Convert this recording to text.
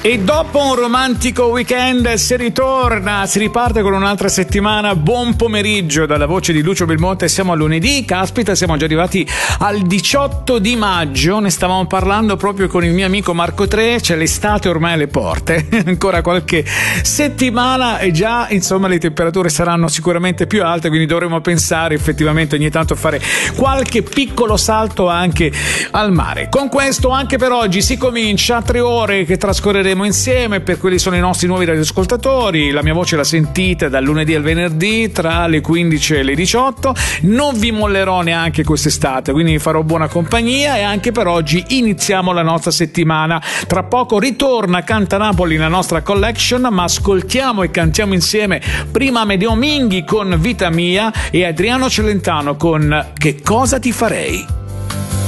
E dopo un romantico weekend si ritorna, si riparte con un'altra settimana. Buon pomeriggio dalla voce di Lucio Belmonte. Siamo a lunedì, caspita, siamo già arrivati al 18 di maggio. Ne stavamo parlando proprio con il mio amico Marco Tre. C'è l'estate ormai alle porte, ancora qualche settimana e già insomma le temperature saranno sicuramente più alte, quindi dovremo pensare effettivamente ogni tanto a fare qualche piccolo salto anche al mare. Con questo anche per oggi si comincia, 3 ore che trascorreremo insieme per quelli sono i nostri nuovi radioascoltatori. La mia voce la sentite dal lunedì al venerdì tra le 15 e le 18. Non vi mollerò neanche quest'estate, quindi vi farò buona compagnia e anche per oggi iniziamo la nostra settimana. Tra poco ritorna Canta Napoli la nostra collection, ma ascoltiamo e cantiamo insieme prima Amedeo Minghi con Vita Mia e Adriano Celentano con Che cosa ti farei.